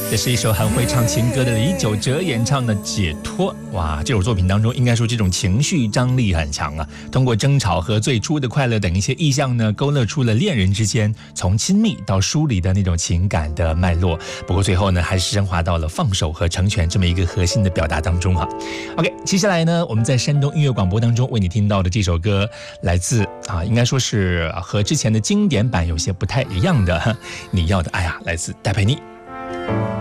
这是一首很会唱情歌的李玖哲演唱的《解脱》。哇，这首作品当中应该说这种情绪张力很强啊，通过争吵和最初的快乐等一些意象呢，勾勒出了恋人之间从亲密到疏离的那种情感的脉络。不过最后呢，还是升华到了放手和成全这么一个核心的表达当中哈。OK， 接下来呢，我们在山东音乐广播当中为你听到的这首歌，来自应该说是和之前的经典版有些不太一样的，你要的爱啊，来自戴佩妮。